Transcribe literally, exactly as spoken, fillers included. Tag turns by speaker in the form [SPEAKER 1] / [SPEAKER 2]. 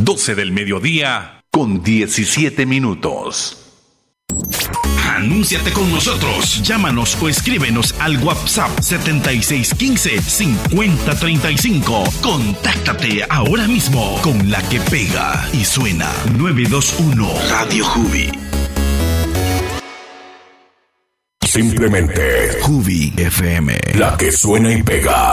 [SPEAKER 1] doce del mediodía con diecisiete minutos.
[SPEAKER 2] Anúnciate con nosotros. Llámanos o escríbenos al WhatsApp setenta y seis quince cincuenta treinta y cinco. Contáctate ahora mismo con la que pega y suena. nueve dos uno Radio Juvi.
[SPEAKER 3] Simplemente
[SPEAKER 2] Juvi F M.
[SPEAKER 3] La que suena y pega.